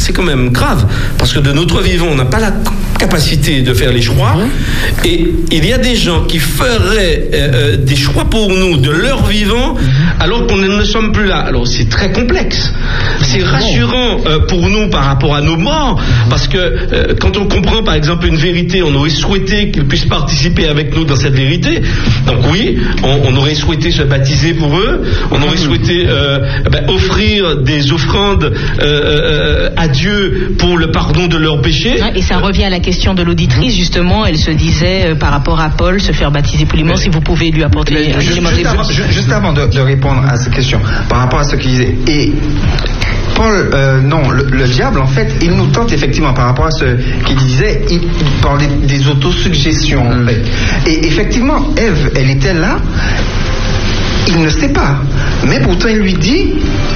c'est quand même grave, parce que de notre vivant, on n'a pas la capacité de faire les choix, et il y a des gens qui feraient des choix pour nous de leur vivant, alors qu'on ne sommes plus là. Alors c'est très complexe. C'est rassurant pour nous par rapport à nos morts, parce que quand on comprend par exemple une vérité, on aurait souhaité qu'ils puissent participer avec nous dans cette vérité. Donc oui, on aurait souhaité se baptiser pour eux, on aurait souhaité offrir des offrandes à Dieu pour le pardon de leurs péchés. Et ça revient à la question de l'auditrice, justement, elle se disait par rapport à Paul, se faire baptiser poliment, si vous pouvez lui apporter un élément de réponse. Juste avant de répondre à cette question, par rapport à ce qu'il disait, et Paul, le diable, en fait, il nous tente effectivement par rapport à ce qu'il disait, il parlait des autosuggestions, en fait. Et effectivement, Ève, elle était là, il ne sait pas, mais pourtant il lui dit,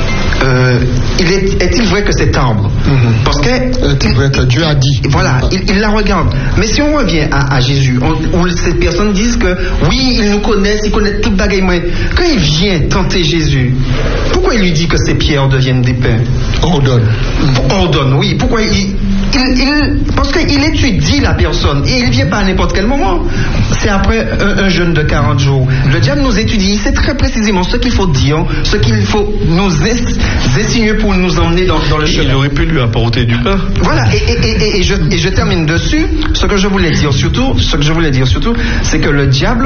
est-il vrai que cet arbre, parce que est-il vrai que Dieu a dit, voilà, il la regarde. Mais si on revient à Jésus, où ces personnes disent que oui, ils nous connaissent, ils connaissent toute bagaille, mais quand il vient tenter Jésus, pourquoi il lui dit que ces pierres deviennent des pains? Ordonne, oui. Pourquoi parce qu'il étudie la personne et il vient pas à n'importe quel moment. C'est après un jeûne de 40 jours. Le diable nous étudie, il sait très précisément ce qu'il faut dire, ce qu'il faut nous essayer pour nous emmener dans le chemin. Il aurait pu lui apporter du pain. Voilà, et je termine dessus. Ce que je voulais dire surtout, c'est que le diable.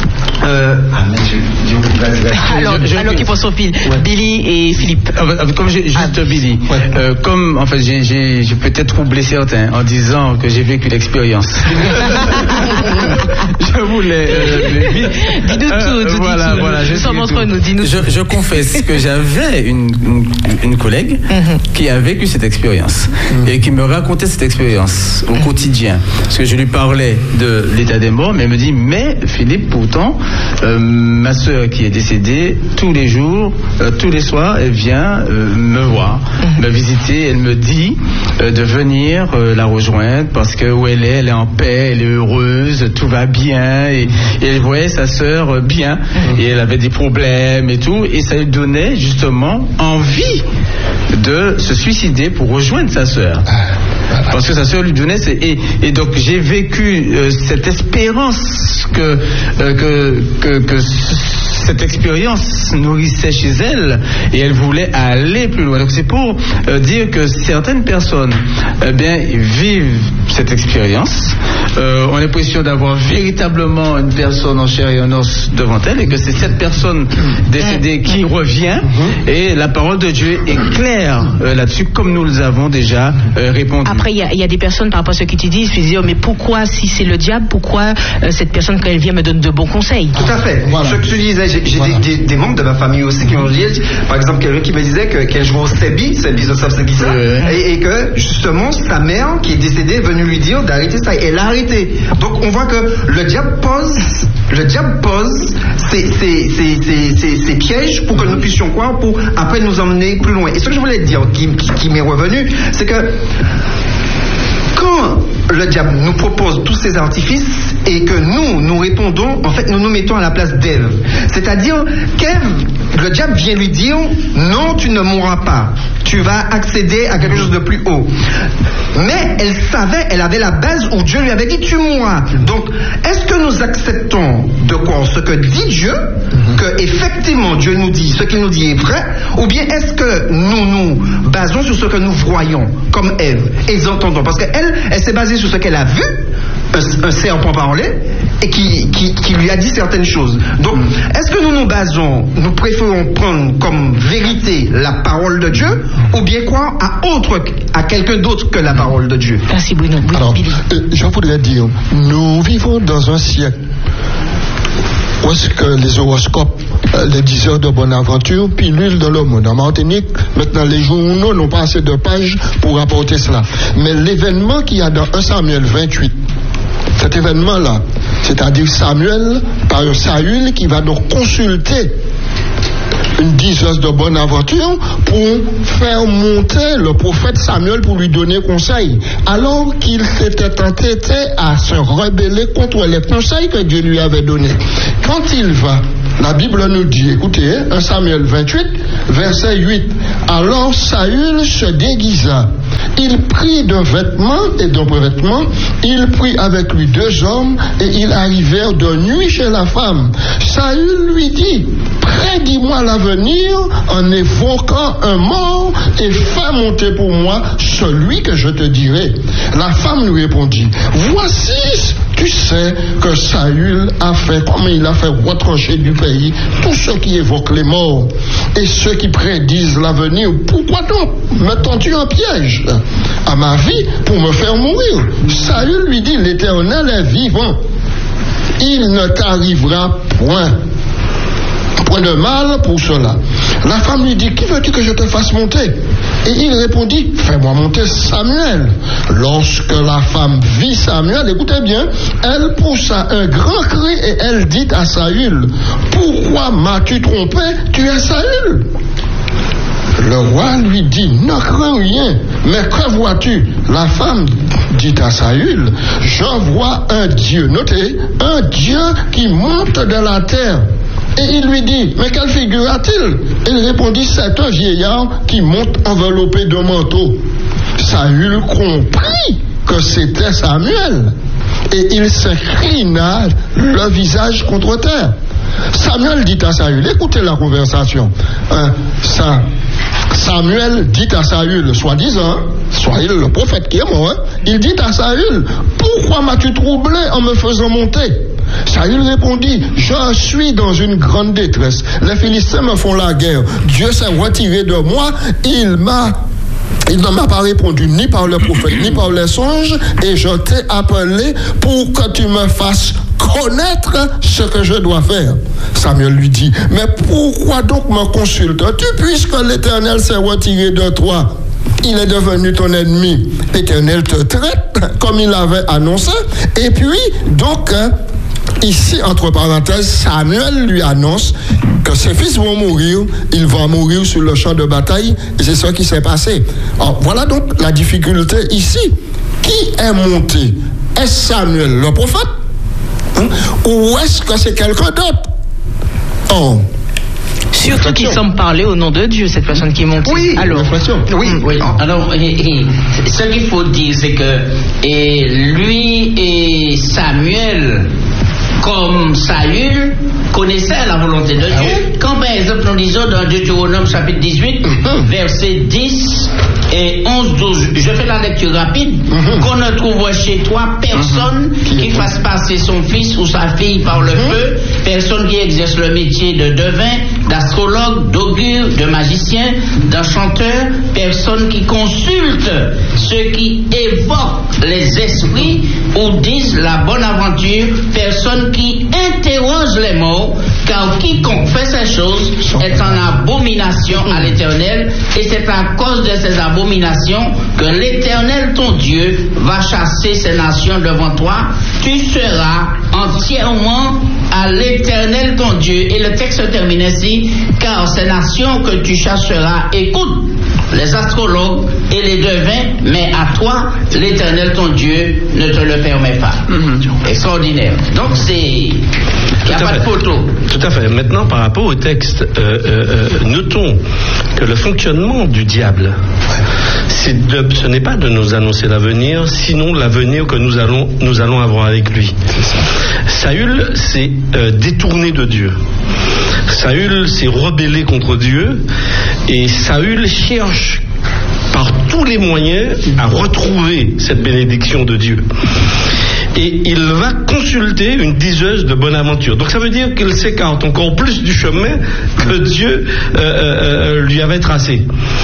Alors qu'il faut son fil, Billy et Philippe. Comme juste Billy, comme en fait j'ai peut-être troublé certains en disant que j'ai vécu l'expérience. Je voulais. Dis-nous tout. Voilà, nous sommes entre nous. Dis-nous. Je confesse que j'avais une collègue qui a vécu cette expérience et qui me racontait cette expérience au quotidien. Parce que je lui parlais de l'état des morts, mais elle me dit, mais Philippe, pourtant, ma sœur qui est décédée, tous les jours, tous les soirs, elle vient me voir, me visiter, elle me dit de venir la rejoindre parce que où elle est en paix, elle est heureuse, tout va bien, et elle voyait sa sœur bien, et elle avait des problèmes et tout, et ça lui donnait justement envie de se suicider pour rejoindre sa sœur. Parce que sa sœur lui donnait et donc j'ai vécu cette espérance que cette expérience nourrissait chez elle et elle voulait aller plus loin. Donc c'est pour dire que certaines personnes vivent cette expérience, ont l'impression d'avoir véritablement une personne en chair et en os devant elle, et que c'est cette personne décédée qui revient, et la parole de Dieu est claire là-dessus, comme nous les avons déjà répondu. Après, il y a des personnes, par rapport à ce qu'ils te disent, ils disent, mais pourquoi, si c'est le diable, pourquoi cette personne, quand elle vient, me donne de bons conseils? Tout à fait. Voilà. Ce que tu disais, j'ai des membres de ma famille aussi qui ont dit, par exemple, quelqu'un qui me disait qu'elle jouait au Sebi, et que justement sa mère qui est décédée est venue lui dire d'arrêter ça, et elle a arrêté. Donc on voit que le diable pose ces pièges pour que nous puissions croire, pour après nous emmener plus loin. Et ce que je voulais dire qui m'est revenu, c'est que quand le diable nous propose tous ces artifices et que nous répondons, en fait, nous nous mettons à la place d'Ève. C'est-à-dire qu'Ève, le diable vient lui dire, non, tu ne mourras pas. Tu vas accéder à quelque chose de plus haut. Mais elle savait, elle avait la base où Dieu lui avait dit, tu mourras. Donc, est-ce que nous acceptons de quoi ce que dit Dieu, que effectivement Dieu nous dit, ce qu'il nous dit est vrai, ou bien est-ce que nous nous basons sur ce que nous voyons, comme Ève, et entendons? Parce qu'elle, elle s'est basée sur ce qu'elle a vu, un serpent parler, et qui lui a dit certaines choses. Donc, est-ce que nous nous basons, nous préférons prendre comme vérité la parole de Dieu, ou bien croire à quelqu'un d'autre que la parole de Dieu? Merci Bruno. Alors, je voudrais dire, nous vivons dans un siècle où est-ce que les horoscopes, les 10 heures de bonne aventure, pilule dans le monde. En Martinique, maintenant les journaux n'ont pas assez de pages pour rapporter cela. Mais l'événement qu'il y a dans 1 Samuel 28, cet événement-là, c'est-à-dire Samuel, par Saül, qui va donc consulter une 10 heures de bonne aventure pour faire monter le prophète Samuel pour lui donner conseil, alors qu'il s'était entêté à se rebeller contre les conseils que Dieu lui avait donnés. Quand il va, la Bible nous dit, écoutez, 1 Samuel 28, verset 8, alors Saül se déguisa Il prit d'un vêtement et d'un revêtement, il prit avec lui 2 hommes et ils arrivèrent de nuit chez la femme. Saül lui dit, prédis-moi l'avenir en évoquant un mort et fais monter pour moi celui que je te dirai. La femme lui répondit, voici, tu sais que Saül a fait, comme il a fait retrancher du pays tous ceux qui évoquent les morts et ceux qui prédisent l'avenir. Pourquoi donc me-t-on en piège à ma vie pour me faire mourir? Saül lui dit, l'Éternel est vivant, il ne t'arrivera point de mal pour cela. La femme lui dit, qui veux-tu que je te fasse monter? Et il répondit, fais-moi monter Samuel. Lorsque la femme vit Samuel, écoutez bien, elle poussa un grand cri et elle dit à Saül, pourquoi m'as-tu trompé? Tu es Saül. Le roi lui dit, ne crains rien, mais que vois-tu? La femme dit à Saül, je vois un Dieu, notez, un Dieu qui monte de la terre. Et il lui dit, mais quelle figure a-t-il? Il répondit, c'est un vieillard qui monte enveloppé de manteau. Saül comprit que c'était Samuel, et il s'inclina le visage contre terre. Samuel dit à Saül, écoutez la conversation. Samuel dit à Saül, soi-disant, Saül le prophète qui est mort, il dit à Saül, pourquoi m'as-tu troublé en me faisant monter? Saül répondit, je suis dans une grande détresse. Les Philistins me font la guerre. Dieu s'est retiré de moi. Il ne m'a pas répondu ni par le prophète, ni par les songes, et je t'ai appelé pour que tu me fasses connaître ce que je dois faire. Samuel lui dit, mais pourquoi donc me consultes-tu puisque l'Éternel s'est retiré de toi? Il est devenu ton ennemi. L'Éternel te traite comme il avait annoncé. Et puis, donc, ici, entre parenthèses, Samuel lui annonce que ses fils vont mourir, ils vont mourir sur le champ de bataille, et c'est ce qui s'est passé. Alors, voilà donc la difficulté ici. Qui est monté? Est-ce Samuel le prophète? Ou est-ce que c'est quelqu'un d'autre? Oh. Surtout qu'il semble parler au nom de Dieu, cette personne qui est montée. Oui, alors. Oui. Alors, ce qu'il faut dire, c'est que lui et Samuel, comme Saül, connaissaient la volonté de Dieu. Quand par exemple nous lisons dans Deutéronome chapitre 18, versets 10 et 11-12, je fais la lecture rapide, qu'on ne trouve chez toi personne qui fasse passer son fils ou sa fille par le feu, personne qui exerce le métier de devin, d'astrologue, d'augure, de magicien, d'enchanteur, personne qui consulte ceux qui évoquent les esprits ou disent la bonne aventure, personne qui interroge les morts, car quiconque fait ces choses est en abomination à l'Éternel, et c'est à cause de ces abominations que l'Éternel ton Dieu va chasser ces nations devant toi. Tu seras entièrement à l'Éternel ton Dieu. Et le texte se termine ainsi, car ces nations que tu chasseras écoutent les astrologues et les devins, mais à toi, l'Éternel ton Dieu ne te le permet pas. Extraordinaire. Donc il n'y a pas de photo. Tout à fait. Maintenant, par rapport au texte, notons que le fonctionnement du diable, ce n'est pas de nous annoncer l'avenir, sinon l'avenir que nous allons avoir avec lui. Saül s'est détourné de Dieu. Saül s'est rebellé contre Dieu, et Saül cherche par tous les moyens à retrouver cette bénédiction de Dieu. Et il va consulter une diseuse de bonne aventure. Donc ça veut dire qu'il s'écarte encore plus du chemin que Dieu lui avait tracé.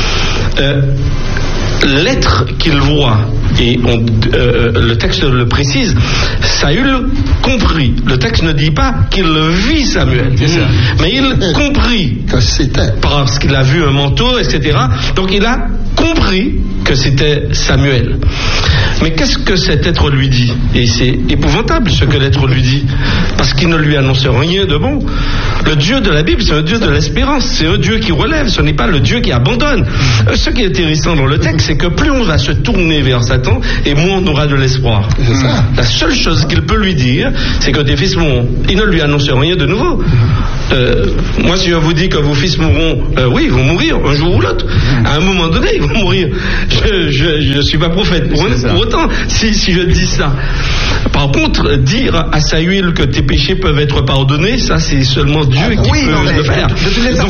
L'être qu'il voit, et le texte le précise, Saül comprit. Le texte ne dit pas qu'il vit Samuel, mais il comprit que c'était, parce qu'il a vu un manteau, etc. Donc il a compris que c'était Samuel. Mais qu'est-ce que cet être lui dit? Et c'est épouvantable ce que l'être lui dit, parce qu'il ne lui annonce rien de bon. Le Dieu de la Bible, c'est un Dieu de l'espérance, c'est un Dieu qui relève, ce n'est pas le Dieu qui abandonne. Ce qui est intéressant dans le texte, c'est que plus on va se tourner vers Satan, et moins on aura de l'espoir. C'est ça. La seule chose qu'il peut lui dire, c'est que tes fils vont... Il ne lui annonce rien de nouveau. Moi, si je vous dis que vos fils mourront, oui, ils vont mourir un jour ou l'autre. À un moment donné, ils vont mourir. Je suis pas prophète pour autant si je dis ça. Par contre, dire à Saül que tes péchés peuvent être pardonnés, ça c'est seulement Dieu qui peut le faire. Donc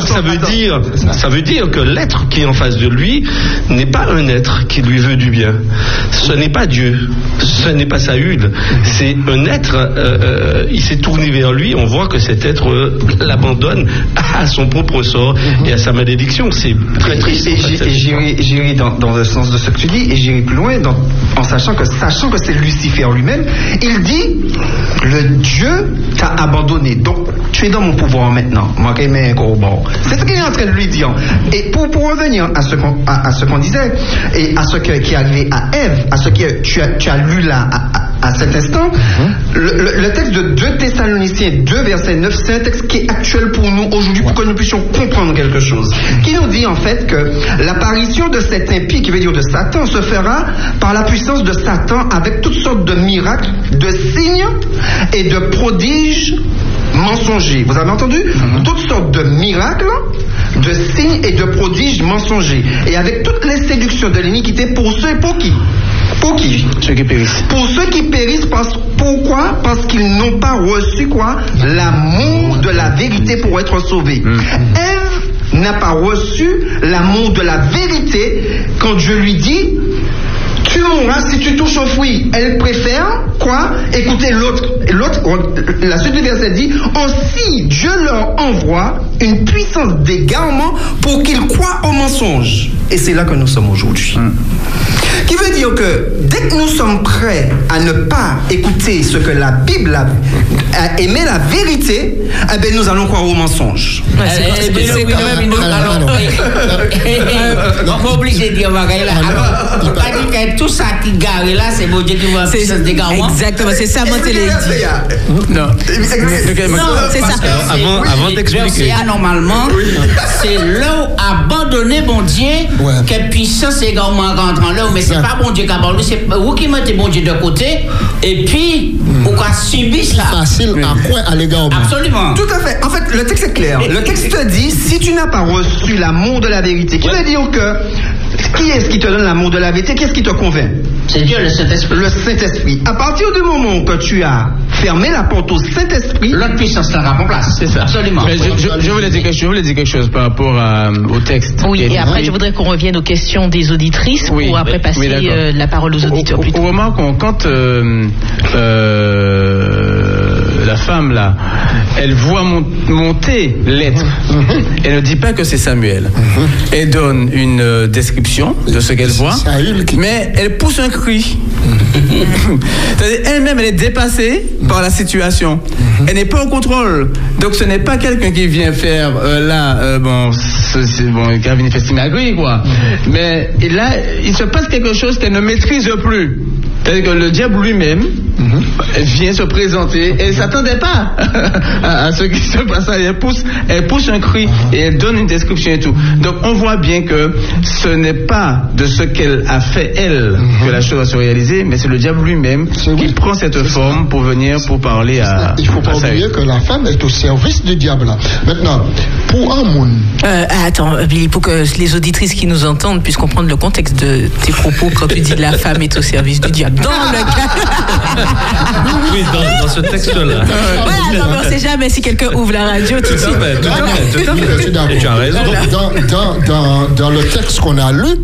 ça veut dire que l'être qui est en face de lui n'est pas un être qui lui veut du bien. Ce n'est pas Dieu, ce n'est pas Saül. C'est un être, il s'est tourné vers lui, on voit que cet être l'abandonne à son propre sort et à sa malédiction. C'est très triste. Et j'irai dans le sens de ce que tu dis, et j'irai plus loin en sachant que c'est Lucifer lui-même. Il dit, le Dieu t'a abandonné, donc tu es dans mon pouvoir maintenant. C'est ce qu'il est en train de lui dire. Et pour revenir à ce qu'on disait, et à ce qui est arrivé à Ève, à ce que tu as lu là à cet instant, le texte de 2 Thessaloniciens 2 verset 9, c'est un texte qui est actuel pour nous aujourd'hui, pour que nous puissions comprendre quelque chose, qui nous dit en fait que l'apparition de cet impie, qui veut dire de Satan, se fera par la puissance de Satan avec toutes sortes de miracles, de signes et de prodiges mensongers. Vous avez entendu? Toutes sortes de miracles, de signes et de prodiges mensongers. Et avec toutes les séductions de l'iniquité pour ceux et pour qui? Pour qui? Ceux qui périssent. Pour ceux qui périssent, pourquoi? Parce qu'ils n'ont pas reçu quoi? L'amour de la vérité pour être sauvés. Ève n'a pas reçu l'amour de la vérité quand Dieu lui dit tu mourras si tu touches au fruit. Elle préfère quoi? Écoutez l'autre. La suite du verset dit aussi Dieu leur envoie une puissance d'égarement pour qu'ils croient au mensonge. Et c'est là que nous sommes aujourd'hui. Qui veut dire que dès que nous sommes prêts à ne pas écouter ce que la Bible a aimé la vérité, eh bien nous allons croire au mensonge. C'est quand même une on va obligé de dire alors, on va dire que tout ça qui gare là, c'est bon Dieu qui va faire des garants. Exactement, c'est ça mon télé. Non, c'est ça. Avant d'expliquer. Normalement, c'est là où abandonner bon Dieu, que puissance également rentre en l'œuvre, mais c'est pas bon Dieu qui a parlé, c'est vous qui mettez bon Dieu de côté, et puis on va subir ça. Facile à quoi à l'égard? Absolument. Tout à fait. En fait, le texte est clair. Le texte te dit, si tu n'as pas reçu l'amour de la vérité, qui veut dire que qui est-ce qui te donne l'amour de la vérité? Qui est-ce qui te convainc? C'est Dieu, le Saint-Esprit. Le Saint-Esprit. À partir du moment que tu as fermé la porte au Saint-Esprit, l'autre puissance la prend place. C'est ça. Absolument. Mais je voulais dire quelque chose par rapport au texte. Oui, et après je voudrais qu'on revienne aux questions des auditrices pour après passer la parole aux auditeurs plus tard. Au moment quand la femme là, elle voit monter l'être, elle ne dit pas que c'est Samuel. Elle donne une description de ce qu'elle voit, mais elle pousse un cri. C'est-à-dire, elle-même, elle est dépassée par la situation. Elle n'est pas au contrôle. Donc, ce n'est pas quelqu'un qui vient faire qui a venu faire Simagri, quoi. Mais là, il se passe quelque chose qu'elle ne maîtrise plus. C'est-à-dire que le diable lui-même vient se présenter et elle ne s'attendait pas à ce qui se passe. Elle pousse un cri et elle donne une description et tout. Donc on voit bien que ce n'est pas de ce qu'elle a fait elle que la chose va se réaliser, mais c'est le diable lui-même qui prend cette forme pour venir pour parler à. Il ne faut pas oublier que la femme est au service du diable. Maintenant, pour un monde. Attends, Billy, pour que les auditrices qui nous entendent puissent comprendre le contexte de tes propos quand tu dis que la femme est au service du diable. Dans le cas. Oui, dans ce texte-là. Voilà, non, mais on ne sait jamais si quelqu'un ouvre la radio tout de suite. Et tu as raison. Dans le texte qu'on a lu,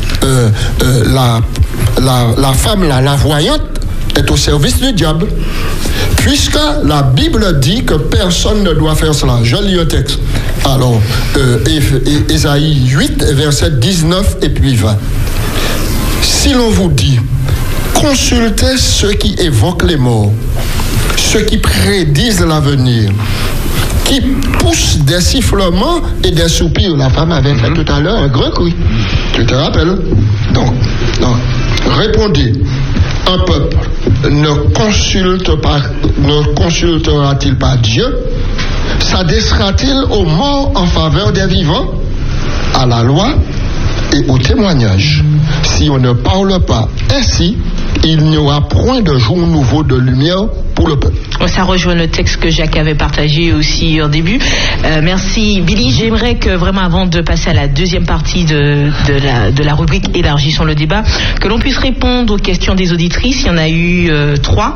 la femme, la voyante, est au service du diable. Puisque la Bible dit que personne ne doit faire cela. Je lis un texte. Alors, Ésaïe 8, versets 19 et puis 20. Si l'on vous dit, consultez ceux qui évoquent les morts, ceux qui prédisent l'avenir, qui poussent des sifflements et des soupirs. La femme avait fait tout à l'heure un grand cri. Tu te rappelles? Donc, répondez. Un peuple ne consultera-t-il pas Dieu? S'adressera-t-il aux morts en faveur des vivants, à la loi et au témoignage? Si on ne parle pas ainsi, il n'y aura point de jour nouveau de lumière pour le peuple. Ça rejoint le texte que Jacques avait partagé aussi en début. Merci Billy. J'aimerais que vraiment avant de passer à la deuxième partie de la rubrique Élargissons le débat, que l'on puisse répondre aux questions des auditrices. Il y en a eu 3.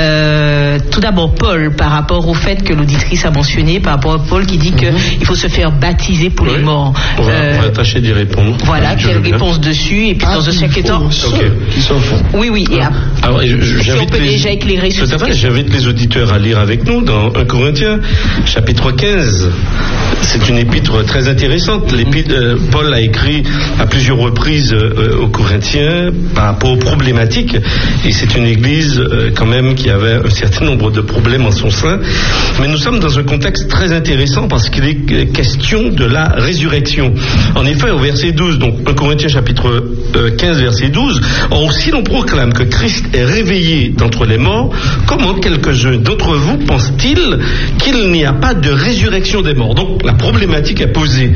Tout d'abord Paul, par rapport au fait que l'auditrice a mentionné, par rapport à Paul qui dit qu'il faut se faire baptiser pour les morts. On va tâcher d'y répondre. Voilà, quelle réponse dessus. Et puis dans un second temps... Qui s'en font. Oui. Alors, si on peut déjà éclairer sur cette question. J'invite les auditeurs à lire avec nous dans 1 Corinthiens, chapitre 15. C'est une épître très intéressante. Paul a écrit à plusieurs reprises aux Corinthiens par rapport aux problématiques. Et c'est une église quand même qui avait un certain nombre de problèmes en son sein. Mais nous sommes dans un contexte très intéressant parce qu'il est question de la résurrection. En effet, au verset 12, donc 1 Corinthiens chapitre 15, verset 12, or si l'on proclame que Christ est réveillé d'entre les morts, comment quelques-uns d'entre vous pensent-ils qu'il n'y a pas de résurrection des morts? Donc la problématique est posée.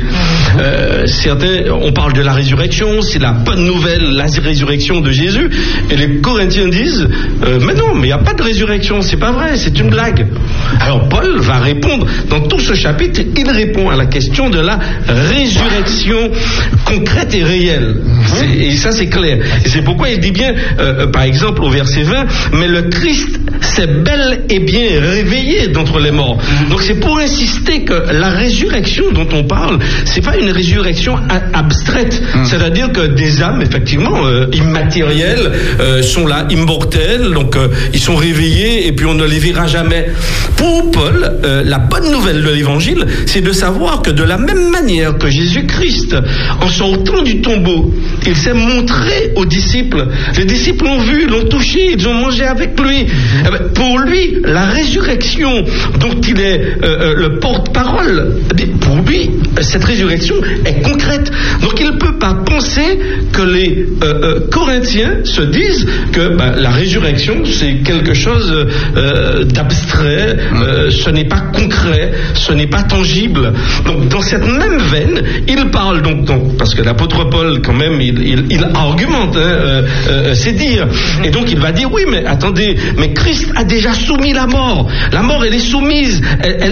Certains, on parle de la résurrection, c'est la bonne nouvelle, la résurrection de Jésus, et les Corinthiens disent mais non, mais il n'y a pas de résurrection, c'est pas vrai, c'est une blague. Alors Paul va répondre, dans tout ce chapitre, il répond à la question de la résurrection concrète et réelle. Et ça c'est clair. Et c'est pourquoi il dit bien, par exemple au verset 20, mais le Christ s'est bel et bien réveillé d'entre les morts. Donc c'est pour insister que la résurrection dont on parle, c'est pas une résurrection abstraite. C'est-à-dire que des âmes, effectivement, immatérielles, sont là, immortelles, donc ils sont réveillés et puis on ne les verra jamais. Pour Paul, la bonne nouvelle de l'évangile, c'est de savoir que de la même manière que Jésus-Christ, en sortant du tombeau, il s'est montré aux disciples. Les disciples l'ont vu, l'ont touché, ils ont mangé avec lui. Pour lui, la résurrection dont il est le porte-parole, pour lui, cette résurrection est concrète. Donc il ne peut pas penser que les Corinthiens se disent que la résurrection, c'est quelque chose d'abstrait, ce n'est pas concret, ce n'est pas tangible. Donc dans cette même veine, il parle donc parce que l'apôtre Paul, quand même, il argumente, c'est dire. Et donc il va dire, oui, mais attendez, mais Christ a déjà soumis la mort. La mort, elle est soumise.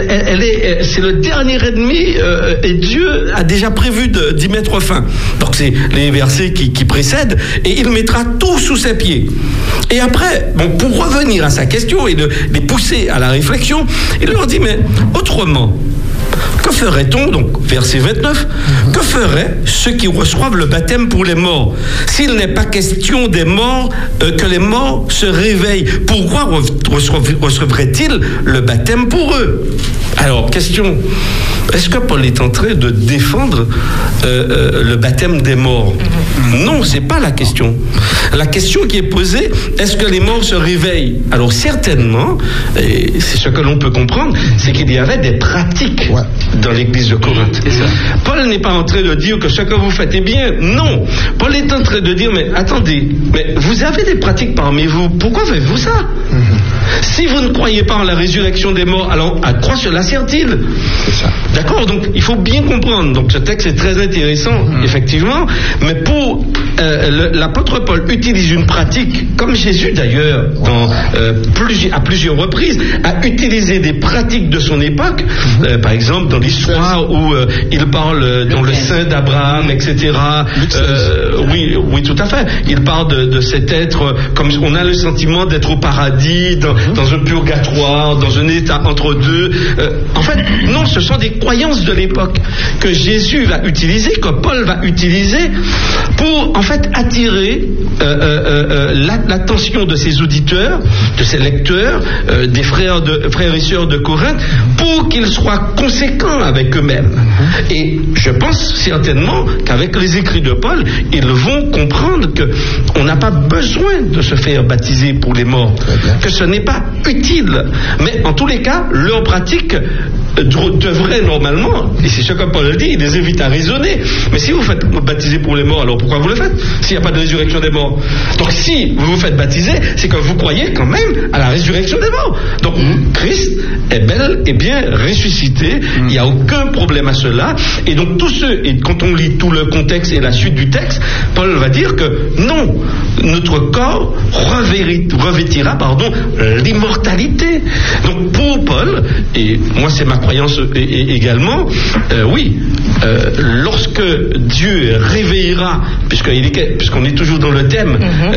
C'est le dernier ennemi et Dieu a déjà prévu d'y mettre fin. Donc c'est les versets qui précèdent et il mettra tout sous ses pieds. Et après, pour revenir à sa question et les pousser à la réflexion, il leur dit, mais autrement, que ferait-on, donc verset 29, que feraient ceux qui reçoivent le baptême pour les morts? S'il n'est pas question des morts, que les morts se réveillent, pourquoi recevraient-ils le baptême pour eux? Alors, question, est-ce que Paul est en train de défendre le baptême des morts? Non, c'est pas la question. La question qui est posée, est-ce que les morts se réveillent? Alors certainement, et c'est ce que l'on peut comprendre, c'est qu'il y avait des pratiques dans l'église de Corinthe. Paul n'est pas en train de dire que ce que vous faites est bien, non. Paul est en train de dire, mais attendez, mais vous avez des pratiques parmi vous, pourquoi faites-vous ça? Si vous ne croyez pas en la résurrection des morts, alors à quoi cela sert-il? D'accord, donc il faut bien comprendre. Donc ce texte est très intéressant, effectivement, mais pour l'apôtre Paul utilise une pratique, comme Jésus d'ailleurs, à plusieurs reprises, a utilisé des pratiques de son époque, par exemple dans l'histoire où il parle dans le sein d'Abraham, etc. Oui, tout à fait. Il parle de cet être, comme on a le sentiment d'être au paradis, dans un purgatoire, dans un état entre deux. En fait, non, ce sont des croyances de l'époque que Jésus va utiliser, que Paul va utiliser pour en fait attirer l'attention de ses auditeurs, de ses lecteurs, des frères et sœurs de Corinthe, pour qu'ils soient conséquents avec eux-mêmes. Et je pense certainement qu'avec les écrits de Paul, ils vont comprendre qu'on n'a pas besoin de se faire baptiser pour les morts, que ce n'est pas utile. Mais en tous les cas, leur pratique devrait normalement, et c'est ce que Paul dit, il les invite à raisonner. Mais si vous faites baptiser pour les morts, alors pourquoi vous le faites s'il n'y a pas de résurrection des morts? Donc si vous vous faites baptiser, c'est que vous croyez quand même à la résurrection des morts. Donc Christ est bel et bien ressuscité, il n'y a aucun problème à cela. Et donc tous ceux, et quand on lit tout le contexte et la suite du texte, Paul va dire que non, notre corps revêtira l'immortalité. Donc pour Paul, et moi c'est ma croyance également, lorsque Dieu réveillera, puisqu'on est toujours dans le thème